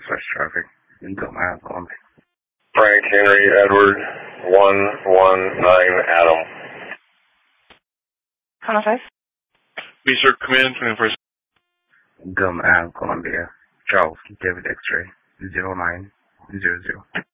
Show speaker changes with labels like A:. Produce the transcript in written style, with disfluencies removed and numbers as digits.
A: dispatch traffic. Go mile, Columbia.
B: Frank Henry Edward 119 Adam.
C: Connor 5.
D: Research Command 21st.
A: Go mile, Columbia. Charles David X-ray 0900.